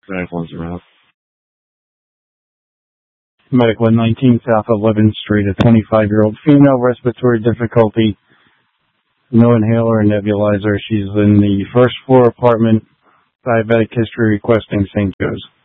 Medic 1 Medic 119, south of 11th Street, a 25-year-old female, respiratory difficulty, no inhaler or nebulizer. She's in the first floor apartment, diabetic history, requesting St. Joe's.